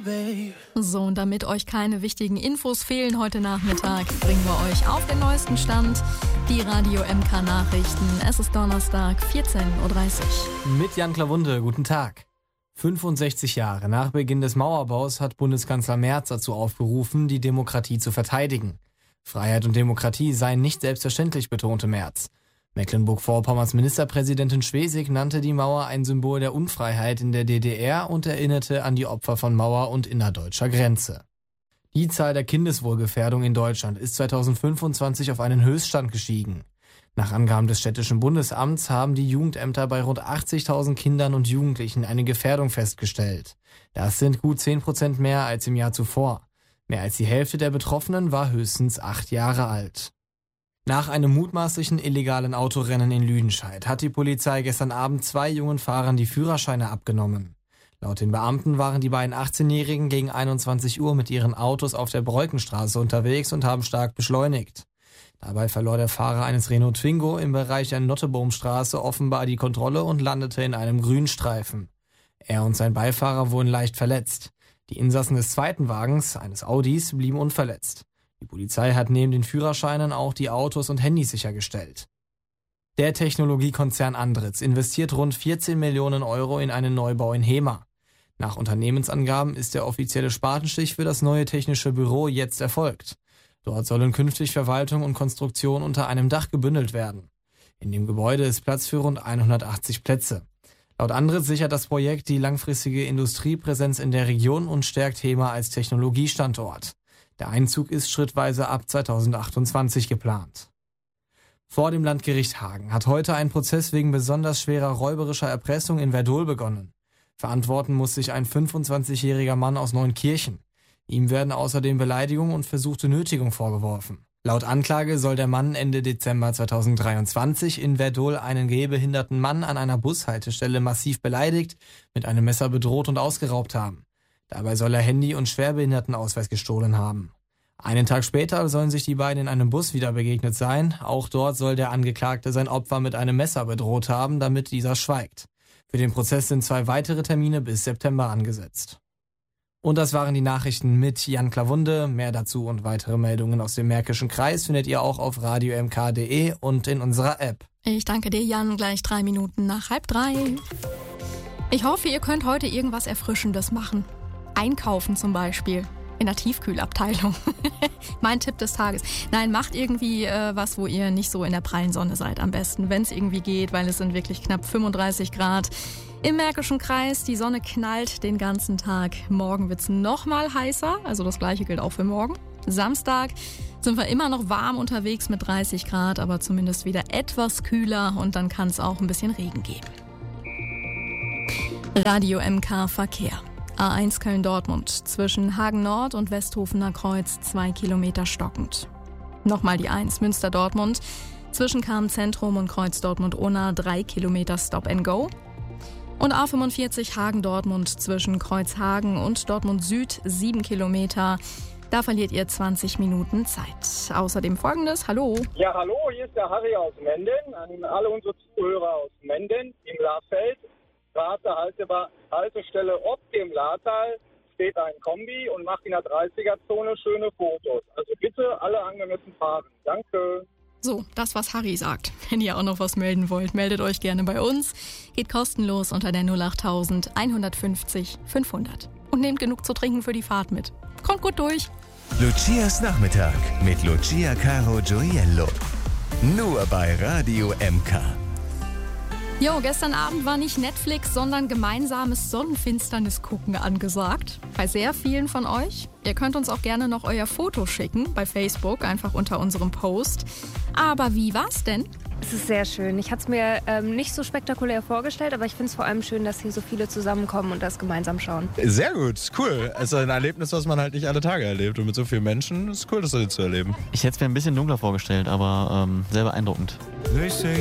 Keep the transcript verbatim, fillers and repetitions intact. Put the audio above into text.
So, und damit euch keine wichtigen Infos fehlen heute Nachmittag, bringen wir euch auf den neuesten Stand die Radio M K Nachrichten. Es ist Donnerstag, vierzehn Uhr dreißig. Mit Jan Klawunde, guten Tag. fünfundsechzig Jahre nach Beginn des Mauerbaus hat Bundeskanzler Merz dazu aufgerufen, die Demokratie zu verteidigen. Freiheit und Demokratie seien nicht selbstverständlich, betonte Merz. Mecklenburg-Vorpommerns Ministerpräsidentin Schwesig nannte die Mauer ein Symbol der Unfreiheit in der D D R und erinnerte an die Opfer von Mauer- und innerdeutscher Grenze. Die Zahl der Kindeswohlgefährdung in Deutschland ist zweitausendfünfundzwanzig auf einen Höchststand gestiegen. Nach Angaben des Städtischen Bundesamts haben die Jugendämter bei rund achtzigtausend Kindern und Jugendlichen eine Gefährdung festgestellt. Das sind gut zehn Prozent mehr als im Jahr zuvor. Mehr als die Hälfte der Betroffenen war höchstens acht Jahre alt. Nach einem mutmaßlichen illegalen Autorennen in Lüdenscheid hat die Polizei gestern Abend zwei jungen Fahrern die Führerscheine abgenommen. Laut den Beamten waren die beiden achtzehnjährigen gegen einundzwanzig Uhr mit ihren Autos auf der Breukenstraße unterwegs und haben stark beschleunigt. Dabei verlor der Fahrer eines Renault Twingo im Bereich der Nottebohmstraße offenbar die Kontrolle und landete in einem Grünstreifen. Er und sein Beifahrer wurden leicht verletzt. Die Insassen des zweiten Wagens, eines Audis, blieben unverletzt. Die Polizei hat neben den Führerscheinen auch die Autos und Handys sichergestellt. Der Technologiekonzern Andritz investiert rund vierzehn Millionen Euro in einen Neubau in Hemer. Nach Unternehmensangaben ist der offizielle Spatenstich für das neue technische Büro jetzt erfolgt. Dort sollen künftig Verwaltung und Konstruktion unter einem Dach gebündelt werden. In dem Gebäude ist Platz für rund hundertachtzig Plätze. Laut Andritz sichert das Projekt die langfristige Industriepräsenz in der Region und stärkt Hemer als Technologiestandort. Der Einzug ist schrittweise ab zweitausendachtundzwanzig geplant. Vor dem Landgericht Hagen hat heute ein Prozess wegen besonders schwerer räuberischer Erpressung in Werdohl begonnen. Verantworten muss sich ein fünfundzwanzigjähriger Mann aus Neunkirchen. Ihm werden außerdem Beleidigung und versuchte Nötigung vorgeworfen. Laut Anklage soll der Mann Ende Dezember zweitausenddreiundzwanzig in Werdohl einen gehbehinderten Mann an einer Bushaltestelle massiv beleidigt, mit einem Messer bedroht und ausgeraubt haben. Dabei soll er Handy und Schwerbehindertenausweis gestohlen haben. Einen Tag später sollen sich die beiden in einem Bus wieder begegnet sein. Auch dort soll der Angeklagte sein Opfer mit einem Messer bedroht haben, damit dieser schweigt. Für den Prozess sind zwei weitere Termine bis September angesetzt. Und das waren die Nachrichten mit Jan Klawunde. Mehr dazu und weitere Meldungen aus dem Märkischen Kreis findet ihr auch auf radio m k punkt d e und in unserer App. Ich danke dir, Jan. Gleich drei Minuten nach halb drei. Ich hoffe, ihr könnt heute irgendwas Erfrischendes machen. Einkaufen zum Beispiel. In der Tiefkühlabteilung. Mein Tipp des Tages. Nein, macht irgendwie äh, was, wo ihr nicht so in der prallen Sonne seid am besten, wenn es irgendwie geht, weil es sind wirklich knapp fünfunddreißig Grad. Im Märkischen Kreis, die Sonne knallt den ganzen Tag. Morgen wird's noch mal heißer, also das gleiche gilt auch für morgen. Samstag sind wir immer noch warm unterwegs mit dreißig Grad, aber zumindest wieder etwas kühler und dann kann es auch ein bisschen Regen geben. Radio M K Verkehr. A eins Köln-Dortmund zwischen Hagen-Nord und Westhofener Kreuz zwei Kilometer stockend. Nochmal die eins Münster-Dortmund zwischen Cham-Zentrum und Kreuz Dortmund-Unna drei Kilometer Stop and Go. Und A fünfundvierzig Hagen-Dortmund zwischen Kreuzhagen und Dortmund Süd sieben Kilometer. Da verliert ihr zwanzig Minuten Zeit. Außerdem Folgendes, hallo. Ja, hallo, hier ist der Harry aus Menden. An alle unsere Zuhörer aus Menden im Lahrfeld. Straße, Halte, Haltestelle ob dem Lahrtal steht ein Kombi und macht in der dreißiger-Zone schöne Fotos. Also bitte alle angemessen fahren. Danke. So, das, was Harry sagt. Wenn ihr auch noch was melden wollt, meldet euch gerne bei uns. Geht kostenlos unter der null acht null null eins fünf null fünf null null. Und nehmt genug zu trinken für die Fahrt mit. Kommt gut durch. Lucias Nachmittag mit Lucia Caro Gioiello. Nur bei Radio M K. Jo, gestern Abend war nicht Netflix, sondern gemeinsames Sonnenfinsternis gucken angesagt. Bei sehr vielen von euch. Ihr könnt uns auch gerne noch euer Foto schicken bei Facebook, einfach unter unserem Post. Aber wie war's denn? Es ist sehr schön. Ich hatte es mir ähm, nicht so spektakulär vorgestellt, aber ich finde es vor allem schön, dass hier so viele zusammenkommen und das gemeinsam schauen. Sehr gut, cool. Es ist ein Erlebnis, was man halt nicht alle Tage erlebt. Und mit so vielen Menschen ist es cool, das zu erleben. Ich hätte es mir ein bisschen dunkler vorgestellt, aber ähm, sehr beeindruckend. They say